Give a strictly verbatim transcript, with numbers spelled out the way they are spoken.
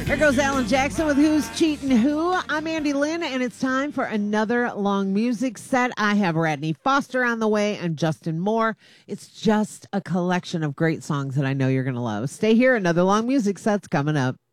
There goes Alan Jackson with Who's Cheating Who. I'm Andy Lynn, and it's time for another long music set. I have Radney Foster on the way and Justin Moore. It's just a collection of great songs that I know you're going to love. Stay here. Another long music set's coming up.